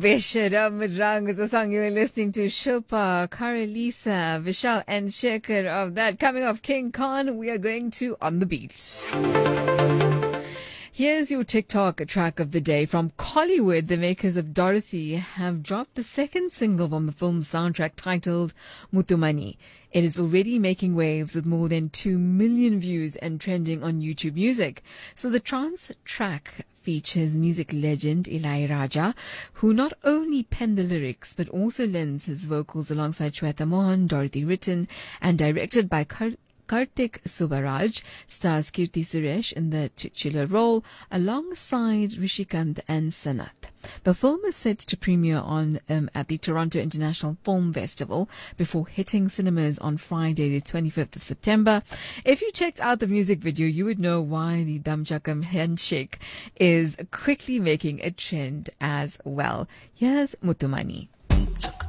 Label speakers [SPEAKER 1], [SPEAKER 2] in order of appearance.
[SPEAKER 1] Besharam Rang is the song you were listening to. Shilpa, Karalisa, Vishal and Shekhar of that. Coming off King Khan, we are going to On the Beat. Here's your TikTok track of the day from Collywood. The makers of Dorothy have dropped the second single from the film's soundtrack titled Muthumani. It is already making waves with more than 2 million views and trending on YouTube Music. So the trance track features music legend Ilaiyaraaja, who not only penned the lyrics but also lends his vocals alongside Shweta Mohan. Dorothy, written and directed by Kartik Subbaraj, stars Kirti Suresh in the titular role alongside Rishikant and Sanath. The film is set to premiere on at the Toronto International Film Festival before hitting cinemas on Friday, the 25th of September. If you checked out the music video, you would know why the Damchakam handshake is quickly making a trend as well. Here's Muthumani.